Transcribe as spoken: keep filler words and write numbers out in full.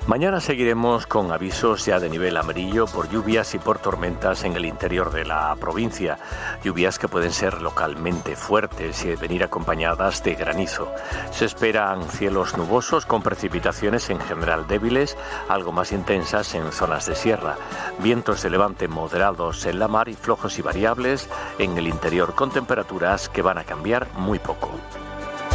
Mañana seguiremos con avisos ya de nivel amarillo por lluvias y por tormentas en el interior de la provincia. Lluvias que pueden ser localmente fuertes y venir acompañadas de granizo. Se esperan cielos nubosos con precipitaciones en general débiles, algo más intensas en zonas de sierra. Vientos de levante moderados en la mar y flojos y variables en el interior con temperaturas que van a cambiar muy poco.